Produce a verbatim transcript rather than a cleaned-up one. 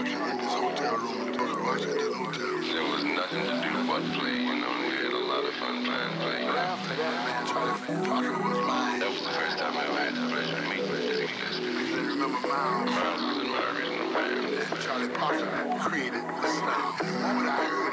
Parker in this hotel room in the Booker Washington Hotel. There was nothing to do but play, you know, and we had a lot of fun playing play. But after that, man, Charlie Parker was mine. That was the first time I ever had the pleasure of meeting with Dizzy Gillespie. You remember Miles? Miles was in my original band. And Charlie Parker created the sound. And the moment I heard